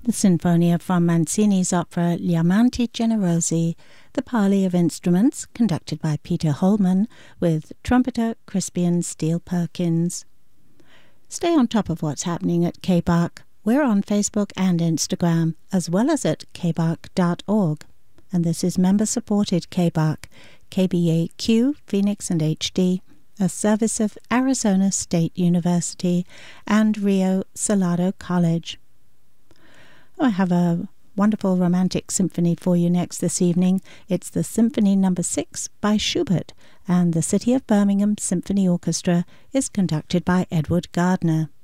The Sinfonia from Mancini's opera Gli Amanti Generosi, the Parley of Instruments, conducted by Peter Holman, with trumpeter Crispian Steele Perkins. Stay on top of what's happening at KBARC. We're on Facebook and Instagram, as well as at kbarc.org. And this is member-supported KBARC, KBAQ, Phoenix and HD, a service of Arizona State University and Rio Salado College. I have a wonderful romantic symphony for you next this evening. It's the Symphony No. 6 by Schubert, and the City of Birmingham Symphony Orchestra is conducted by Edward Gardner.